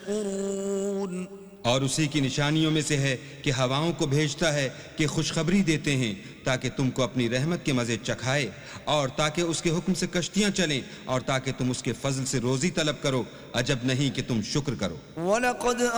يشكرون और उसी की निशानियों में से है कि हवाओं को भेजता है कि खुशखबरी देते हैं ताकि तुमको अपनी रहमत के मजे चखाए और ताकि उसके हुक्म से कश्तियां चलें और ताकि तुम उसके फजल से रोजी तलब करो। अजब नहीं कि तुम शुक्र करो।